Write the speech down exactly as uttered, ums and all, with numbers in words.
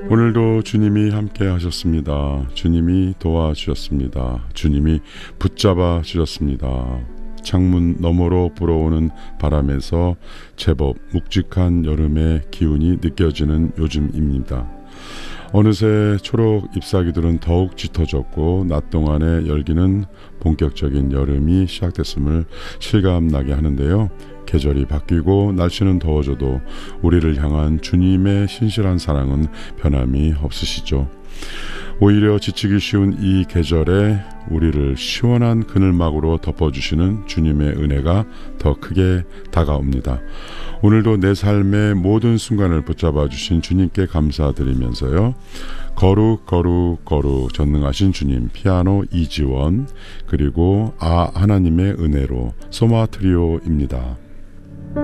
오늘도 주님이 함께 하셨습니다. 주님이 도와주셨습니다. 주님이 붙잡아 주셨습니다. 창문 너머로 불어오는 바람에서 제법 묵직한 여름의 기운이 느껴지는 요즘입니다. 어느새 초록 잎사귀들은 더욱 짙어졌고 낮 동안의 열기는 본격적인 여름이 시작됐음을 실감나게 하는데요. 계절이 바뀌고 날씨는 더워져도 우리를 향한 주님의 신실한 사랑은 변함이 없으시죠. 오히려 지치기 쉬운 이 계절에 우리를 시원한 그늘막으로 덮어주시는 주님의 은혜가 더 크게 다가옵니다. 오늘도 내 삶의 모든 순간을 붙잡아 주신 주님께 감사드리면서요. 거룩 거룩 거룩 전능하신 주님, 피아노 이지원, 그리고 아 하나님의 은혜로 소마 트리오입니다.